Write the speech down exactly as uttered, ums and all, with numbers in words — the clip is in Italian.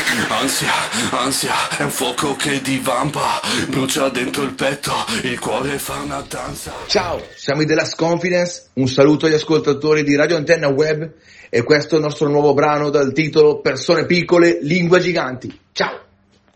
Ansia, ansia, è un fuoco che divampa, brucia dentro il petto, il cuore fa una danza. Ciao, siamo i The Last Confidence, un saluto agli ascoltatori di Radio Antenna Web e questo è il nostro nuovo brano dal titolo Persone piccole, lingue giganti. Ciao!